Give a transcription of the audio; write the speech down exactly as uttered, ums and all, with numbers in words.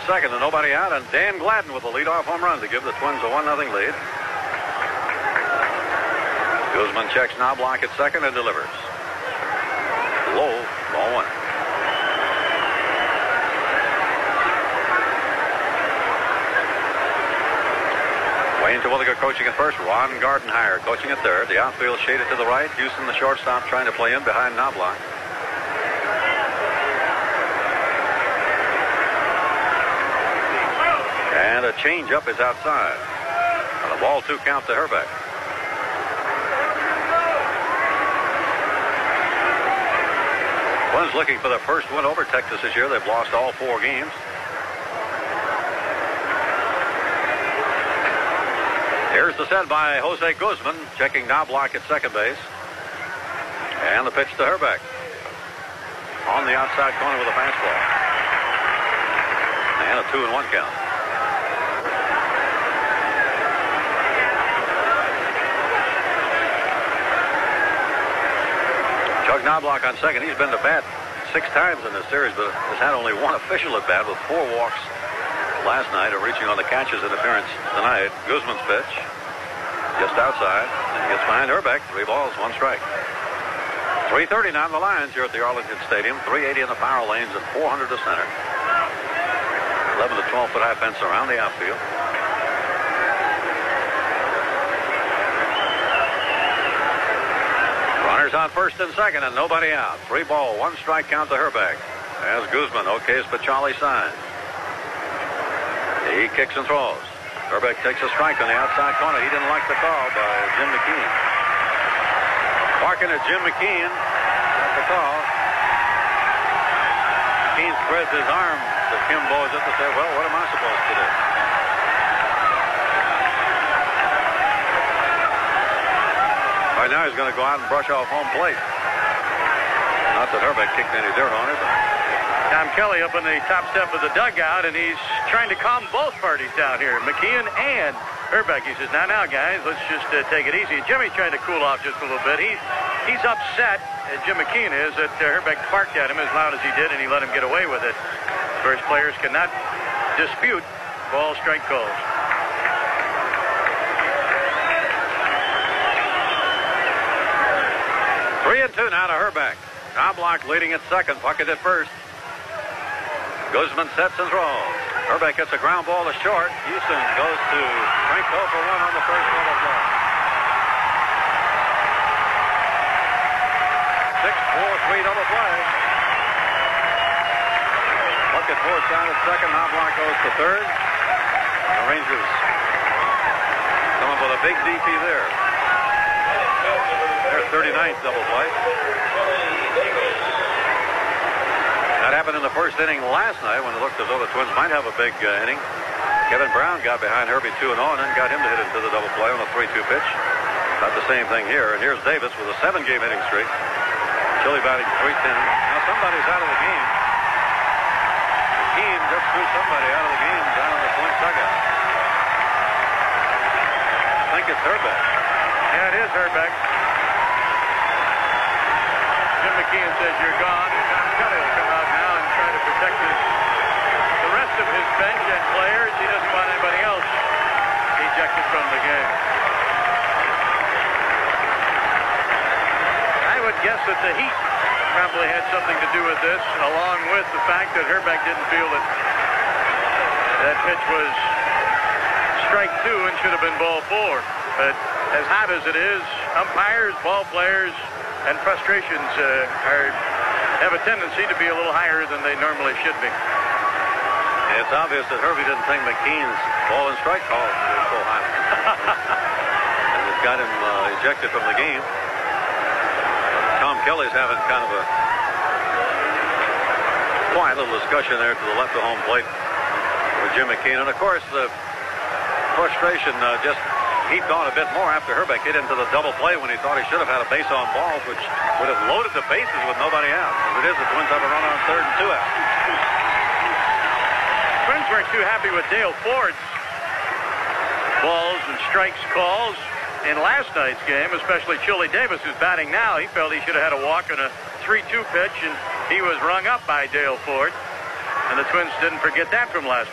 second and nobody out, and Dan Gladden with a leadoff home run to give the Twins a one nothing lead. Guzman checks Knobloch at second and delivers. Low, ball one. Wayne Terwilliger coaching at first. Ron Gardenhire coaching at third. The outfield shaded to the right. Houston, the shortstop, trying to play in behind Knobloch. And a changeup is outside. And a ball two count to Hrbek. Twins looking for their first win over Texas this year. They've lost all four games. Here's the set by Jose Guzman, checking Knobloch at second base. And the pitch to Hrbek. On the outside corner with a fastball. And a two and one count. Chuck Knobloch on second. He's been to bat six times in this series, but has had only one official at bat with four walks last night, or reaching on the catcher's interference tonight. Guzman's pitch, just outside, and he gets behind Hrbek. Three balls, one strike. three thirty-nine the Lions here at the Arlington Stadium. three eighty in the power lanes and four hundred to center. eleven to twelve foot high fence around the outfield. Runners on first and second and nobody out. Three ball, one strike count to Hrbek. As Guzman okays Pachali sign. He kicks and throws. Hrbek takes a strike on the outside corner. He didn't like the call by Jim McKean. Barking at Jim McKean. That's the call. McKean spreads his arm to Kim Bozit to say, well, what am I supposed to do? Right now he's going to go out and brush off home plate. Not that Hrbek kicked any dirt on it, but Tom Kelly up on the top step of the dugout, and he's trying to calm both parties down here, McKeon and Hrbek. He says, now, now, guys, let's just uh, take it easy. Jimmy's trying to cool off just a little bit. He's, he's upset, uh, Jim McKeon is, that uh, Hrbek barked at him as loud as he did, and he let him get away with it. First players cannot dispute ball strike calls. Three and two now to Hrbek. Knobloch leading at second, Puckett at first. Guzman sets and throws. Hrbek gets a ground ball to short. Houston goes to Franco for one on the first double play. six four three double play. Puckett forced down at second. Knobloch goes to third. And the Rangers come up with a big D P there. Their thirty-ninth double play. That happened in the first inning last night when it looked as though the Twins might have a big uh, inning. Kevin Brown got behind Herbie two and oh and then got him to hit into the double play on a three two pitch. Not the same thing here. And here's Davis with a seven-game hitting streak. Chili batting three ten. Now somebody's out of the game. McKean just threw somebody out of the game down in the Twins dugout. I think it's Hrbek. Yeah, it is Hrbek. Jim McKeon says you're gone. Tom Kelly will come out now and try to protect his, the rest of his bench and players. He doesn't want anybody else ejected from the game. I would guess that the heat probably had something to do with this, along with the fact that Hrbek didn't feel that that pitch was strike two and should have been ball four. But as hot as it is, umpires, ball players, and frustrations uh, are have a tendency to be a little higher than they normally should be. It's obvious that Herbie didn't think McKean's ball and strike call was so high. And it got him uh, ejected from the game. Tom Kelly's having kind of a quiet little discussion there to the left of home plate with Jim McKean. And of course, the frustration uh, just heaped on a bit more after Hrbek hit into the double play when he thought he should have had a base on balls, which would have loaded the bases with nobody out. As it is, the Twins have a run on third and two out. Twins weren't too happy with Dale Ford's balls and strikes calls in last night's game, especially Chili Davis, who's batting now. He felt he should have had a walk on a three two pitch, and he was rung up by Dale Ford. And the Twins didn't forget that from last